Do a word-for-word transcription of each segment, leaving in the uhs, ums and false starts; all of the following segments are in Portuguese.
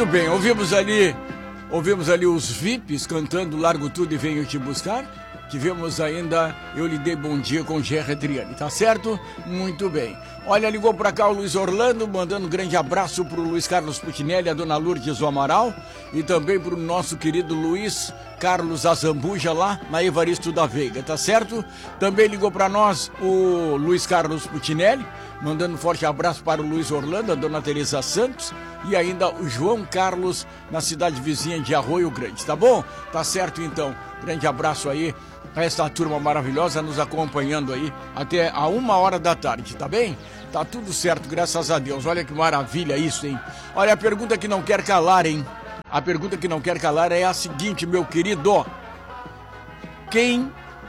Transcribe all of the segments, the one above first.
Muito bem, ouvimos ali, ouvimos ali os V I Ps cantando Largo Tudo e Venho Te Buscar. Tivemos ainda Eu Lhe Dei Bom Dia com Gerry Adriane, tá certo? Muito bem. Olha, ligou pra cá o Luiz Orlando, mandando um grande abraço pro Luiz Carlos Putinelli, a dona Lourdes do Amaral, e também pro nosso querido Luiz Carlos Azambuja lá na Evaristo da Veiga, tá certo? Também ligou pra nós o Luiz Carlos Putinelli, mandando um forte abraço para o Luiz Orlando, a dona Teresa Santos, e ainda o João Carlos na cidade vizinha de Arroio Grande, tá bom? Tá certo então, grande abraço aí a essa turma maravilhosa nos acompanhando aí até a uma hora da tarde, tá bem? Tá tudo certo, graças a Deus. Olha que maravilha isso, hein? Olha, a pergunta que não quer calar, hein? A pergunta que não quer calar é a seguinte, meu querido. Quem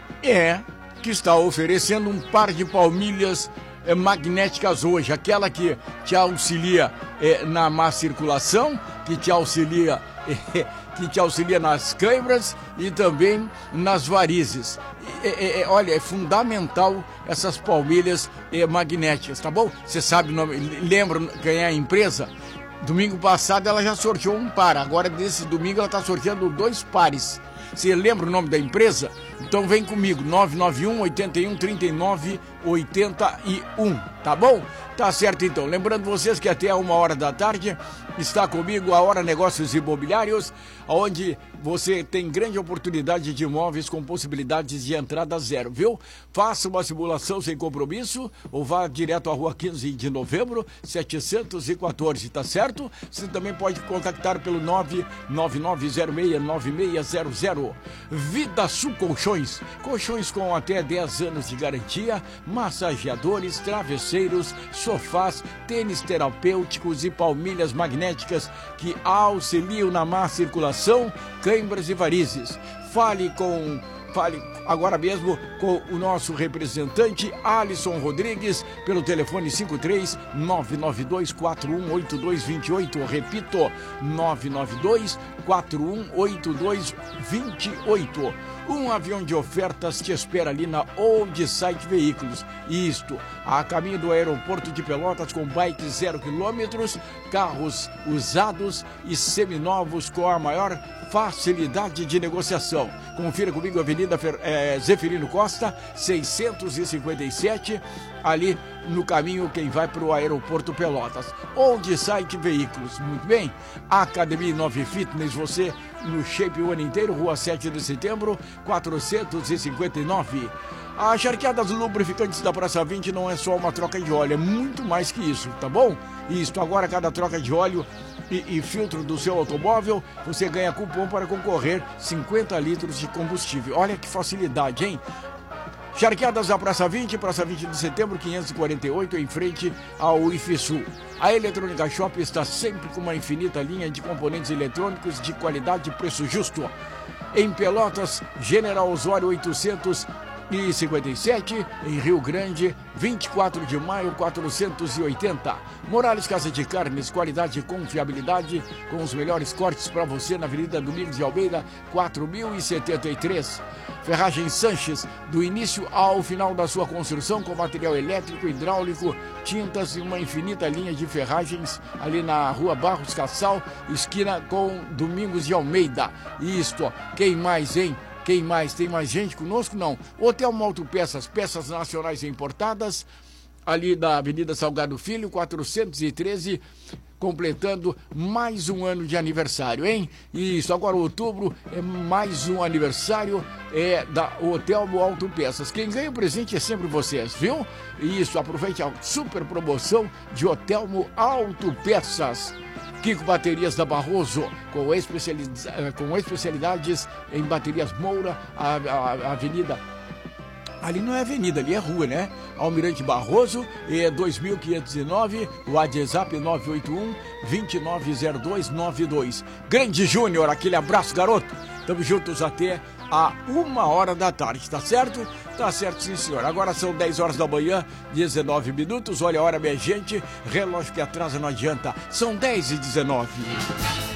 é que está oferecendo um par de palmilhas é, magnéticas hoje? Aquela que te auxilia é, na má circulação, que te auxilia... É, que te auxilia nas câimbras e também nas varizes. É, é, olha, é fundamental essas palmilhas é, magnéticas, tá bom? Você sabe o nome, lembra quem é a empresa? Domingo passado ela já sorteou um par, agora desse domingo ela está sorteando dois pares. Você lembra o nome da empresa? Então vem comigo, nove nove um, oito um, três nove oito um, tá bom? Tá certo então. Lembrando vocês que até uma hora da tarde está comigo a Hora Negócios Imobiliários, onde você tem grande oportunidade de imóveis com possibilidades de entrada zero, viu? Faça uma simulação sem compromisso ou vá direto à rua quinze de novembro, setecentos e quatorze, tá certo? Você também pode contactar pelo nove nove nove zero seis nove seis zero zero. Vida Sul Colchões, colchões com até dez anos de garantia, massageadores, travesseiros, sofás, tênis terapêuticos e palmilhas magnéticas que auxiliam na má circulação, câimbras e varizes. Fale com... Fale agora mesmo com o nosso representante Alisson Rodrigues pelo telefone cinco três nove nove dois quatro um oito dois dois oito. Repito, nove nove dois quatro um oito dois dois oito. Um avião de ofertas te espera ali na Old Site Veículos. Isto, a caminho do aeroporto de Pelotas com bikes zero quilômetros, carros usados e seminovos com a maior facilidade de negociação. Confira comigo a Avenida Fer, é, Zeferino Costa, seiscentos e cinquenta e sete, ali no caminho quem vai para o aeroporto Pelotas. Old Site Veículos, muito bem. Academia Inove Fitness, você no shape o ano inteiro, Rua sete de setembro, quatrocentos e cinquenta e nove. A Charqueadas Lubrificantes da Praça vinte não é só uma troca de óleo, é muito mais que isso, tá bom? Isto, agora cada troca de óleo e, e filtro do seu automóvel, você ganha cupom para concorrer cinquenta litros de combustível. Olha que facilidade, hein? Charqueadas da Praça vinte, Praça vinte de setembro, quinhentos e quarenta e oito, em frente ao IFSU. A Eletrônica Shop está sempre com uma infinita linha de componentes eletrônicos de qualidade e preço justo. Em Pelotas, General Osório oitocentos e cinquenta e sete, em Rio Grande, vinte e quatro de maio, quatrocentos e oitenta. Morales Casa de Carnes, qualidade e confiabilidade, com os melhores cortes para você na Avenida Domingos de Almeida, quatro mil e setenta e três. Ferragem Sanches, do início ao final da sua construção, com material elétrico, hidráulico, tintas e uma infinita linha de ferragens ali na Rua Barros Cassal, esquina com Domingos de Almeida. Isto, quem mais, hein? Quem mais? Tem mais gente conosco? Não. Hotel Autopeças, peças nacionais importadas, ali da Avenida Salgado Filho, quatrocentos e treze, completando mais um ano de aniversário, hein? Isso, agora outubro é mais um aniversário é, da Hotel Autopeças. Quem ganha o presente é sempre vocês, viu? Isso, aproveite a super promoção de Hotel Autopeças. Kiko Baterias da Barroso, com, especialidades, com especialidades em baterias Moura, a, a, a avenida... Ali não é avenida, ali é rua, né? Almirante Barroso, é dois mil quinhentos e nove, o WhatsApp nove oito um, dois nove zero dois nove dois. Grande Júnior, aquele abraço, garoto. Estamos juntos até a uma hora da tarde, tá certo? Tá certo, sim, senhor. Agora são dez horas da manhã, dezenove minutos. Olha a hora, minha gente. Relógio que atrasa não adianta. São dez e dezenove.